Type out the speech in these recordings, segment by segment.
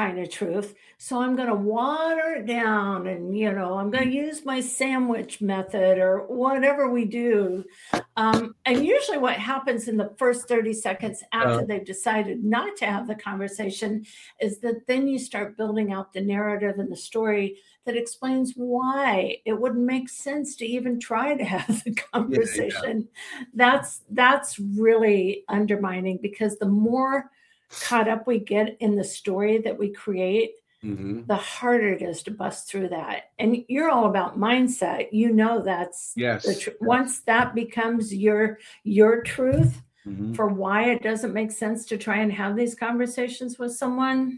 kind of truth. So I'm going to water it down and, I'm going to use my sandwich method or whatever we do. And usually what happens in the first 30 seconds after they've decided not to have the conversation is that then you start building out the narrative and the story that explains why it wouldn't make sense to even try to have the conversation. That's really undermining, because the more caught up we get in the story that we create, the harder it is to bust through that. And you're all about mindset. That's once that becomes your truth for why it doesn't make sense to try and have these conversations with someone,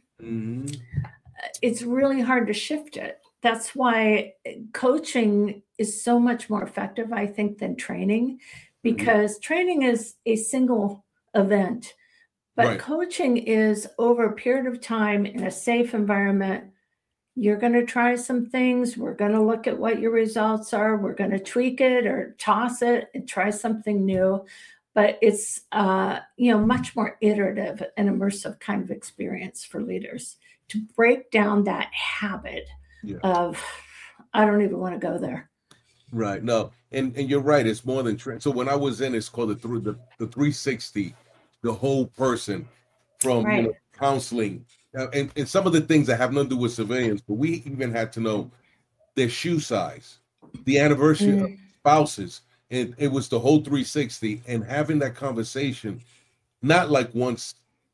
it's really hard to shift it. That's why coaching is so much more effective, I think, than training, because training is a single event. But coaching is over a period of time in a safe environment. You're going to try some things. We're going to look at what your results are. We're going to tweak it or toss it and try something new. But it's, much more iterative and immersive kind of experience for leaders to break down that habit of, I don't even want to go there. Right. No. And you're right. It's more than training. So when I was in, it's called the 360. The whole person, from counseling and some of the things that have nothing to do with civilians, but we even had to know their shoe size, the anniversary of spouses, and it was the whole 360. And having that conversation, not like once,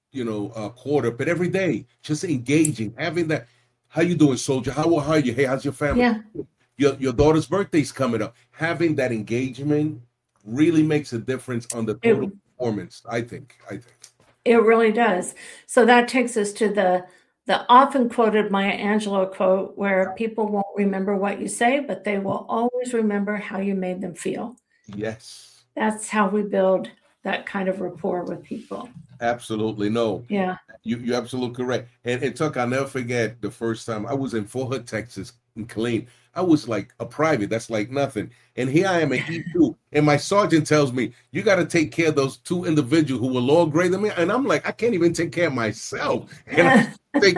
a quarter, but every day, just engaging, having that. How you doing, soldier? How are you? Hey, how's your family? Your daughter's birthday's coming up. Having that engagement really makes a difference on the total performance, I think. It really does. So that takes us to the often quoted Maya Angelou quote, where people won't remember what you say, but they will always remember how you made them feel. Yes. That's how we build that kind of rapport with people. Absolutely. No. Yeah. You're absolutely correct. And Tuck, I'll never forget the first time I was in Fort Hood, Texas, in Killeen. I was like a private. That's like nothing. And here I am at E2, and my sergeant tells me, you got to take care of those two individuals who were lower grade than me. And I'm like, I can't even take care of myself. And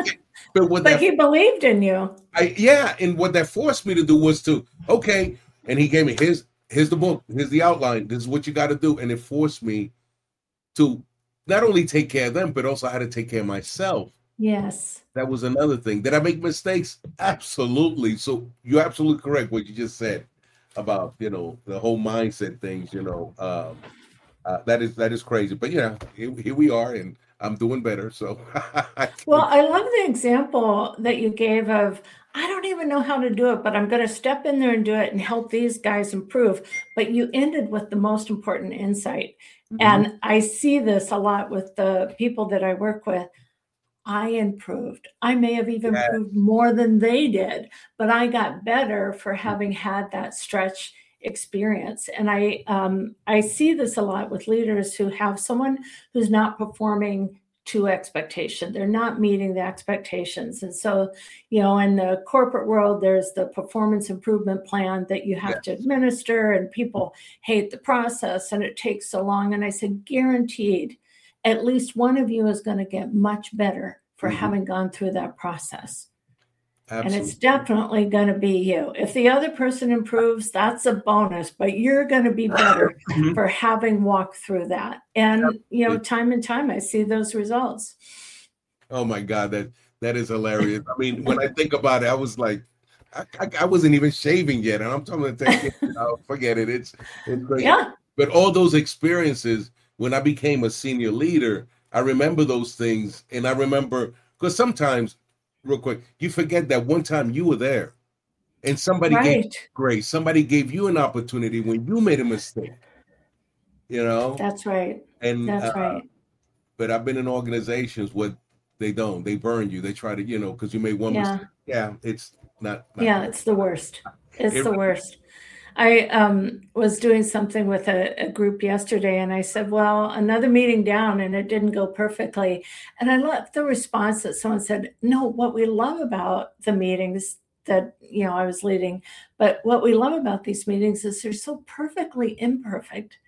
but he believed in you. And what that forced me to do was and he gave me, here's the book, here's the outline, this is what you got to do. And it forced me to not only take care of them, but also how to take care of myself. Yes. That was another thing. Did I make mistakes? Absolutely. So you're absolutely correct what you just said about, the whole mindset things, that is crazy. But here we are, and I'm doing better. So well, I love the example that you gave of, I don't even know how to do it, but I'm going to step in there and do it and help these guys improve. But you ended with the most important insight. And I see this a lot with the people that I work with. I improved. I may have even improved more than they did, but I got better for having had that stretch experience. And I see this a lot with leaders who have someone who's not performing to expectation. They're not meeting the expectations. And so, in the corporate world, there's the performance improvement plan that you have to administer, and people hate the process and it takes so long. And I said, guaranteed, at least one of you is going to get much better for having gone through that process. Absolutely. And it's definitely going to be you. If the other person improves, that's a bonus, but you're going to be better for having walked through that. And, time and time, I see those results. Oh my God, that is hilarious. I mean, when I think about it, I was like, I wasn't even shaving yet. And I'm talking about, forget it. It's crazy. Yeah. But all those experiences, when I became a senior leader, I remember those things. And I remember, because sometimes, real quick, you forget that one time you were there and somebody gave you grace. Somebody gave you an opportunity when you made a mistake. That's right. And that's right. But I've been in organizations where they burn you. They try to, because you made one mistake. Yeah, it's not it's the worst. It's the worst. I was doing something with a group yesterday, and I said, well, another meeting down, and it didn't go perfectly. And I loved the response that someone said, no, what we love about the meetings that, I was leading, but what we love about these meetings is they're so perfectly imperfect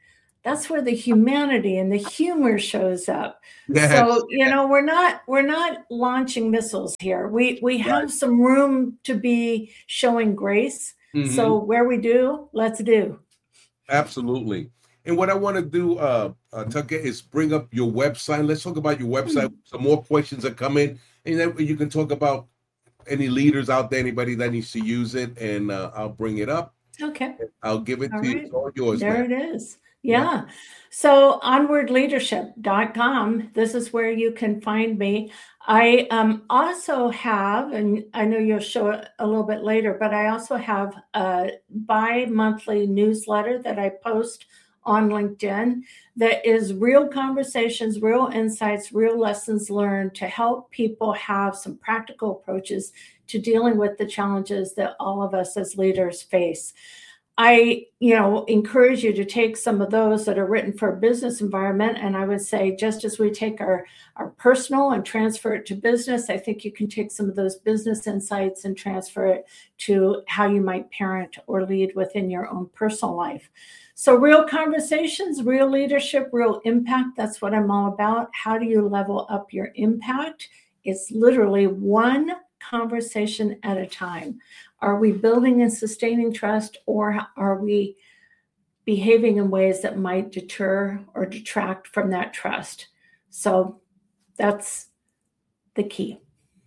that's where the humanity and the humor shows up. Yes. So, we're not launching missiles here. We have some room to be showing grace. Mm-hmm. So where we do, let's do. Absolutely. And what I want to do, Tucker, is bring up your website. Let's talk about your website. Some more questions are coming, and then you can talk about any leaders out there, anybody that needs to use it, and I'll bring it up. Okay. I'll give it to you. It's all yours. There it is. Yeah. So onwardleadership.com. This is where you can find me. I also have, and I know you'll show it a little bit later, but I also have a bi-monthly newsletter that I post on LinkedIn that is real conversations, real insights, real lessons learned to help people have some practical approaches to dealing with the challenges that all of us as leaders face. I, encourage you to take some of those that are written for a business environment. And I would say, just as we take our personal and transfer it to business, I think you can take some of those business insights and transfer it to how you might parent or lead within your own personal life. So real conversations, real leadership, real impact. That's what I'm all about. How do you level up your impact? It's literally one conversation at a time. Are we building and sustaining trust, or are we behaving in ways that might deter or detract from that trust? So that's the key.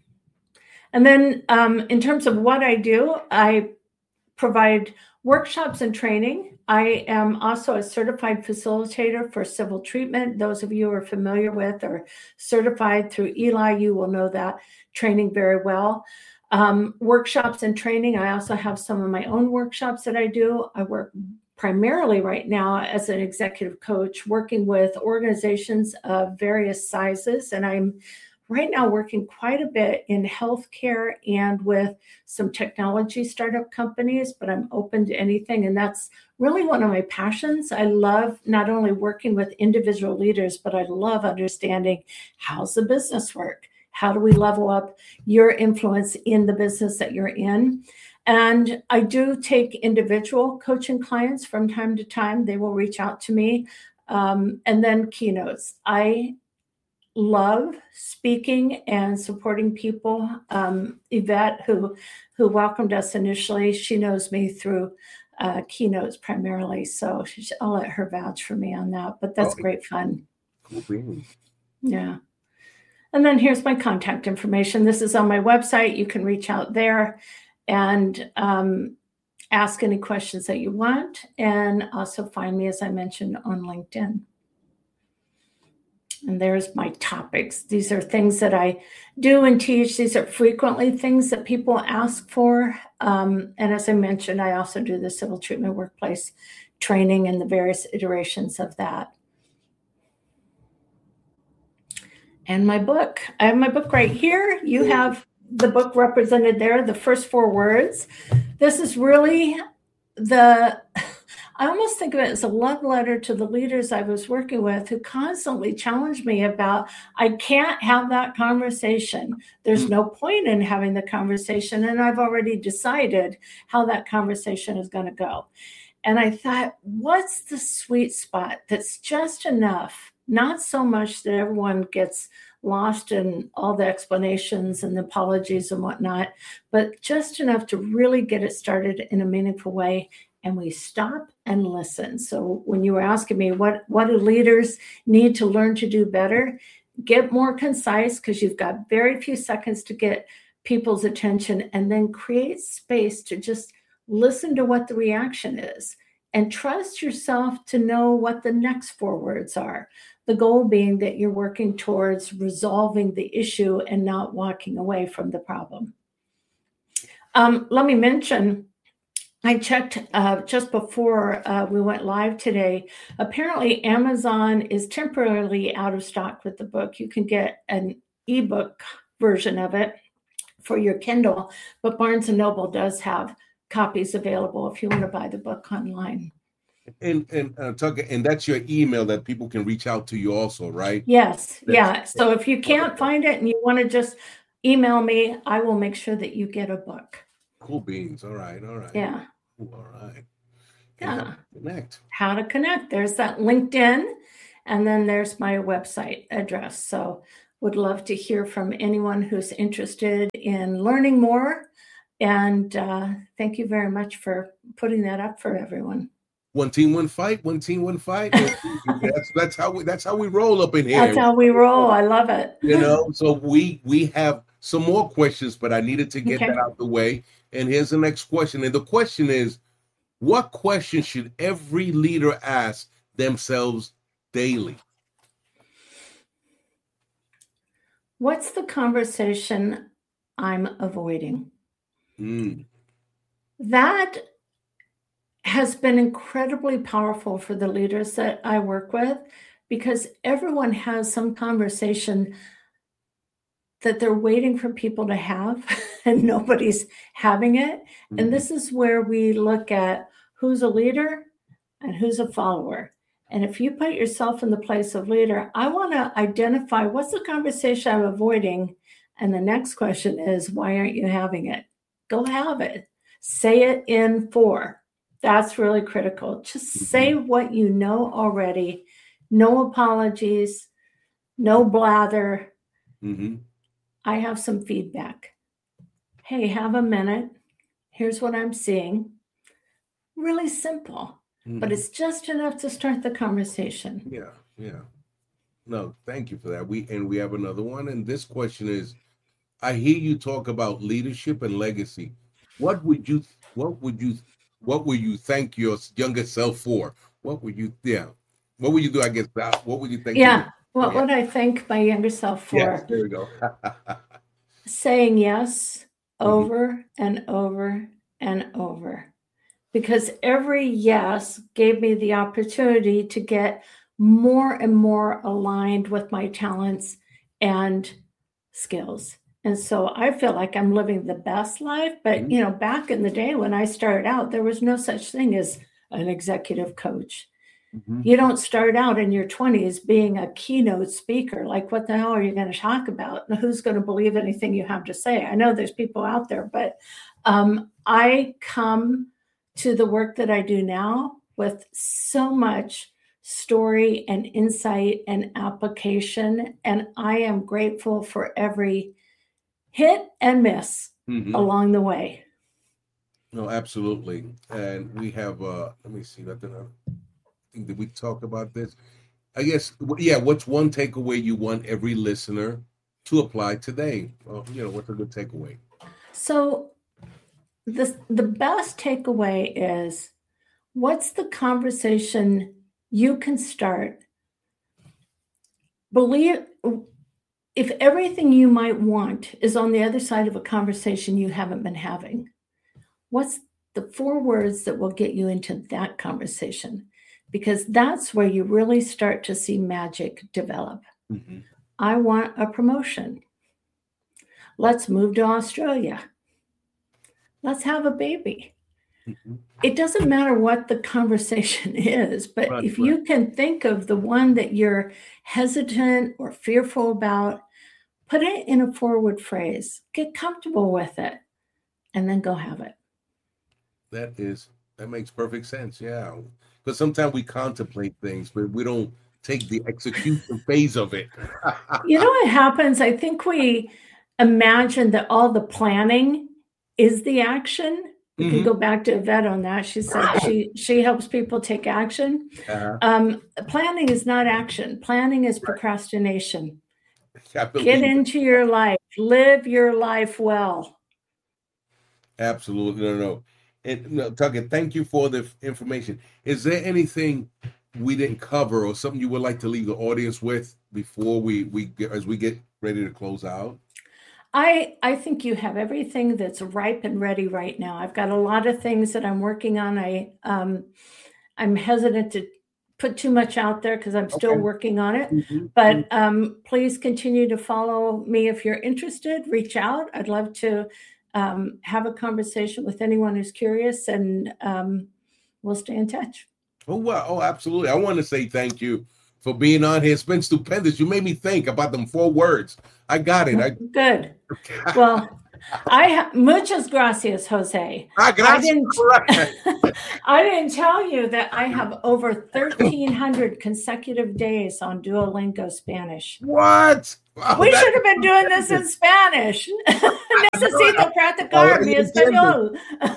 And then in terms of what I do, I provide workshops and training. I am also a certified facilitator for civil treatment. Those of you who are familiar with or certified through Eli, you will know that training very well. Workshops and training. I also have some of my own workshops that I do. I work primarily right now as an executive coach, working with organizations of various sizes. And I'm right now working quite a bit in healthcare and with some technology startup companies, but I'm open to anything. And that's really one of my passions. I love not only working with individual leaders, but I love understanding how's the business work? How do we level up your influence in the business that you're in? And I do take individual coaching clients from time to time. They will reach out to me. And then keynotes. I love speaking and supporting people. Yvette, who welcomed us initially, she knows me through keynotes primarily. So I'll let her vouch for me on that. But that's great fun. Cool. Yeah. And then here's my contact information. This is on my website. You can reach out there and ask any questions that you want. And also find me, as I mentioned, on LinkedIn. And there's my topics. These are things that I do and teach. These are frequently things that people ask for. And as I mentioned, I also do the civil treatment workplace training and the various iterations of that. And my book. I have my book right here. You have the book represented there, the first 4 words. This is really I almost think of it as a love letter to the leaders I was working with who constantly challenged me about, I can't have that conversation. There's no point in having the conversation. And I've already decided how that conversation is going to go. And I thought, what's the sweet spot that's just enough? Not so much that everyone gets lost in all the explanations and the apologies and whatnot, but just enough to really get it started in a meaningful way. And we stop and listen. So when you were asking me, what do leaders need to learn to do better? Get more concise, because you've got very few seconds to get people's attention, and then create space to just listen to what the reaction is and trust yourself to know what the next 4 words are. The goal being that you're working towards resolving the issue and not walking away from the problem. Let me mention, I checked just before we went live today. Apparently, Amazon is temporarily out of stock with the book. You can get an ebook version of it for your Kindle, but Barnes & Noble does have copies available if you want to buy the book online. And Tucker, and that's your email that people can reach out to you also, right? Yes. Yeah. So if you can't find it and you want to just email me, I will make sure that you get a book. Cool beans. All right. Yeah. All right. Yeah. Connect. How to connect. There's that LinkedIn, and then there's my website address. So would love to hear from anyone who's interested in learning more. And thank you very much for putting that up for everyone. One team, one fight. One team, one fight. That's how we roll up in here. That's how we roll. I love it. So we have some more questions, but I needed to get that out the way. And here's the next question. And the question is, what question should every leader ask themselves daily? What's the conversation I'm avoiding? That has been incredibly powerful for the leaders that I work with, because everyone has some conversation that they're waiting for people to have and nobody's having it. And this is where we look at who's a leader and who's a follower. And if you put yourself in the place of leader, I want to identify what's the conversation I'm avoiding. And the next question is, why aren't you having it? Go have it. Say it in 4. That's really critical. Just say what you know already. No apologies, no blather. I have some feedback. Hey, have a minute. Here's what I'm seeing. Really simple, but it's just enough to start the conversation. Yeah. No, thank you for that. We have another one, and this question is, I hear you talk about leadership and legacy. What would you thank your younger self for? What would you do? I guess that. What would you thank? What would I thank my younger self for? Yes, there we go. Saying yes over and over and over. Because every yes gave me the opportunity to get more and more aligned with my talents and skills. And so I feel like I'm living the best life. But, back in the day when I started out, there was no such thing as an executive coach. You don't start out in your 20s being a keynote speaker. Like, what the hell are you going to talk about? And who's going to believe anything you have to say? I know there's people out there, but I come to the work that I do now with so much story and insight and application. And I am grateful for every hit and miss along the way. No, absolutely. And we have, let me see, did we talk about this? I guess, what's one takeaway you want every listener to apply today? What's a good takeaway? So the best takeaway is, what's the conversation you can start? If everything you might want is on the other side of a conversation you haven't been having, what's the 4 words that will get you into that conversation? Because that's where you really start to see magic develop. I want a promotion. Let's move to Australia. Let's have a baby. It doesn't matter what the conversation is, but if you can think of the one that you're hesitant or fearful about, put it in a forward phrase, get comfortable with it, and then go have it. That makes perfect sense. Yeah. Because sometimes we contemplate things, but we don't take the execution phase of it. What happens? I think we imagine that all the planning is the action. We can go back to Yvette on that. She said she helps people take action. Planning is not action. Planning is procrastination. Get into your life. Live your life well. Absolutely. No. Tucker, thank you for the information. Is there anything we didn't cover or something you would like to leave the audience with before we get ready to close out? I think you have everything that's ripe and ready right now. I've got a lot of things that I'm working on. I'm hesitant to put too much out there because I'm still working on it. But please continue to follow me if you're interested. Reach out. I'd love to have a conversation with anyone who's curious, and we'll stay in touch. Oh, wow. Oh, absolutely. I want to say thank you for being on here. It's been stupendous. You made me think about them 4 words. I got it. Good. Well, Muchas gracias, Jose. Gracias. I didn't tell you that I have over 1,300 consecutive days on Duolingo Spanish. What? Wow, we should have been doing this in Spanish. Necesito practicar mi español.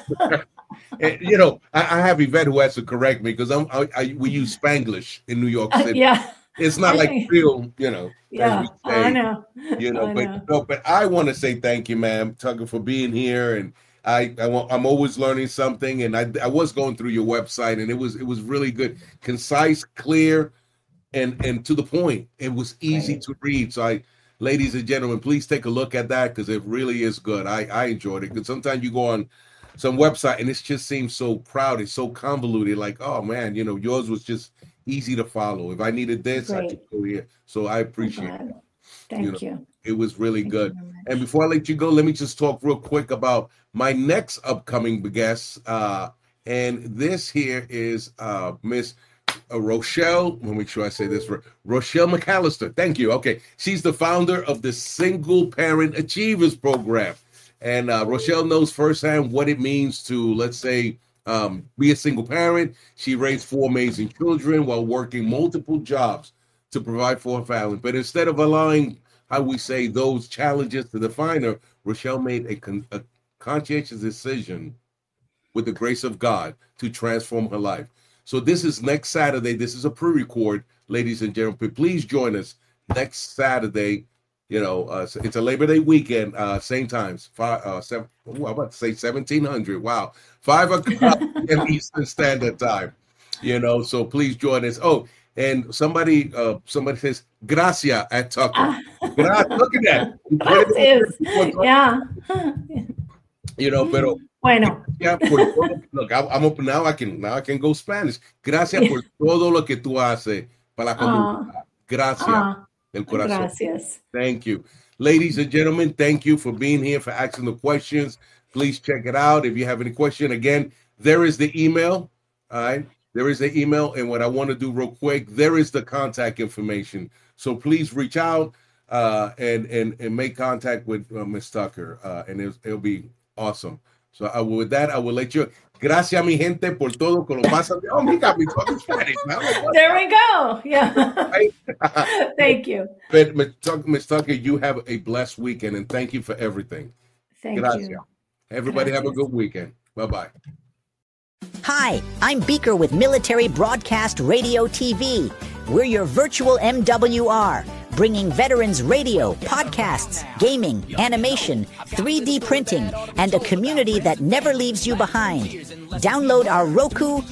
You know, I have Yvette who has to correct me because we use Spanglish in New York City. Yeah. It's not like real, you know. Yeah, I know. You know, but I want to say thank you, ma'am, Tucker, for being here. And I'm always learning something. And I was going through your website, and it was really good, concise, clear, and to the point. It was easy to read. So ladies and gentlemen, please take a look at that because it really is good. I enjoyed it because sometimes you go on some website and it just seems so crowded, so convoluted. Like, oh man, you know, yours was just easy to follow. If I needed this, I could go here. So I appreciate it. Thank you. It was really good. And before I let you go, let me just talk real quick about my next upcoming guest. And this here is Miss Rochelle. Let me make sure I say this right. Rochelle McAllister. Thank you. Okay. She's the founder of the Single Parent Achievers Program. And Rochelle knows firsthand what it means to, let's say, be a single parent. She raised 4 amazing children while working multiple jobs to provide for her family. But instead of allowing, how we say, those challenges to define her, Rochelle made a conscientious decision with the grace of God to transform her life. So this is next Saturday. This is a pre-record, ladies and gentlemen. Please join us next Saturday. You know, it's a Labor Day weekend, same times, 7, I'm about to say 1700. Wow. 5 o'clock Eastern Standard Time, you know, so please join us. Oh, and somebody says, gracias at Tucker. Look at that. Gracias. Yeah. You know, pero. Bueno. Yeah, look, I'm open now. I can go Spanish. Gracias por todo lo que tú haces para la comunidad. Gracias. El corazón. Gracias. Thank you. Ladies and gentlemen, thank you for being here, for asking the questions. Please check it out. If you have any question, again, there is the email. All right. There is the email. And what I want to do real quick, there is the contact information. So please reach out and make contact with Ms. Tucker. And it'll be awesome. So with that, I will let you. Gracias, mi gente, por todo con lo pasa. Oh, he got me talking Spanish. There we go. Yeah. Thank you. But Ms. Tucker, you have a blessed weekend, and thank you for everything. Thank you. Everybody have a good weekend. Bye-bye. Hi, I'm Beaker with Military Broadcast Radio TV. We're your virtual MWR, bringing veterans radio, podcasts, gaming, animation, 3D printing, and a community that never leaves you behind. Download our Roku,